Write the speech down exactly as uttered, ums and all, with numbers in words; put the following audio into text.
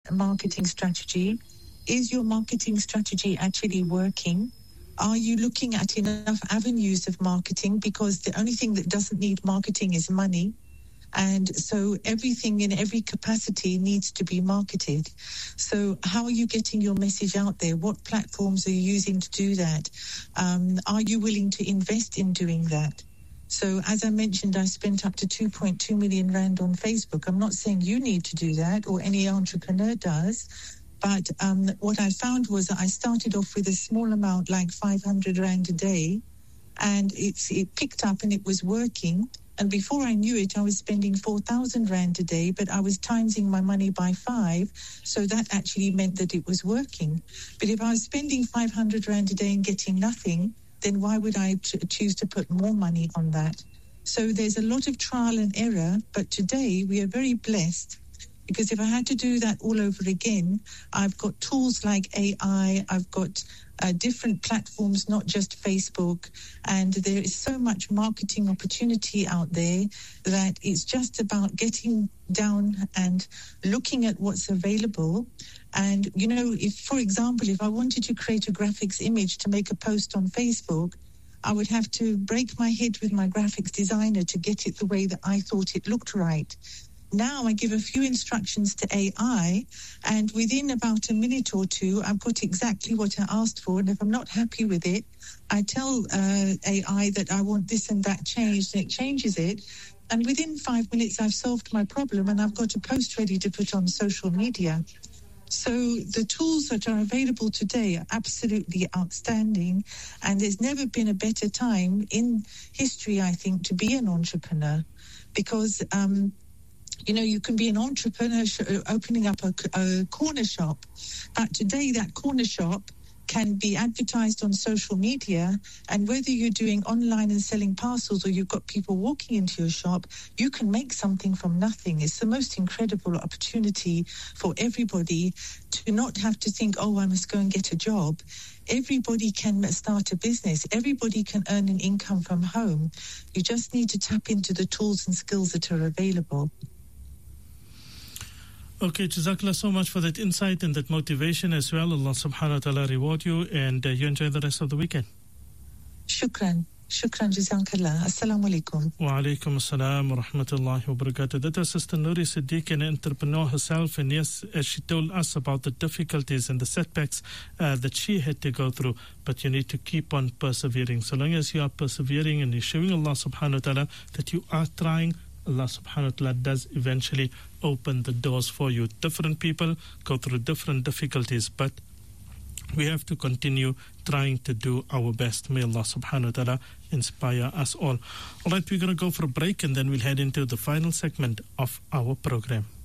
marketing strategy. Is your marketing strategy actually working? Are you looking at enough avenues of marketing? Because the only thing that doesn't need marketing is money. And so everything in every capacity needs to be marketed. So how are you getting your message out there? What platforms are you using to do that? Um, are you willing to invest in doing that? So as I mentioned, I spent up to two point two million rand on Facebook. I'm not saying you need to do that or any entrepreneur does. But um, what I found was that I started off with a small amount, like five hundred rand a day, and it's, it picked up and it was working. And before I knew it, I was spending four thousand rand a day, but I was timesing my money by five. So that actually meant that it was working. But if I was spending five hundred rand a day and getting nothing, then why would I ch- choose to put more money on that? So there's a lot of trial and error. But today we are very blessed, because if I had to do that all over again, I've got tools like A I, I've got uh, different platforms, not just Facebook, and there is so much marketing opportunity out there that it's just about getting down and looking at what's available. And, you know, if, for example, if I wanted to create a graphics image to make a post on Facebook, I would have to break my head with my graphics designer to get it the way that I thought it looked right. Now I give a few instructions to A I, and within about a minute or two, I've got exactly what I asked for. And if I'm not happy with it, I tell uh, A I that I want this and that changed, and it changes it. And within five minutes, I've solved my problem, and I've got a post ready to put on social media. So the tools that are available today are absolutely outstanding, and there's never been a better time in history, I think, to be an entrepreneur, because um, you know, you can be an entrepreneur sh- opening up a, a corner shop, but today that corner shop can be advertised on social media, and whether you're doing online and selling parcels or you've got people walking into your shop, you can make something from nothing. It's the most incredible opportunity for everybody to not have to think, oh, I must go and get a job. Everybody can start a business. Everybody can earn an income from home. You just need to tap into the tools and skills that are available. Okay, Jazakallah so much for that insight and that motivation as well. Allah subhanahu wa ta'ala reward you, and uh, you enjoy the rest of the weekend. Shukran. Shukran, Jazakallah. Assalamu alaikum. Wa alaikum assalam wa rahmatullahi wa barakatuh. That was Sister Nouri Siddiq, an entrepreneur herself, and yes, as she told us about the difficulties and the setbacks uh, that she had to go through, but you need to keep on persevering. So long as you are persevering and you're showing Allah subhanahu wa ta'ala that you are trying, Allah subhanahu wa ta'ala does eventually open the doors for you. Different people go through different difficulties, but we have to continue trying to do our best. May Allah subhanahu wa ta'ala inspire us all. All right, we're going to go for a break, and then we'll head into the final segment of our program.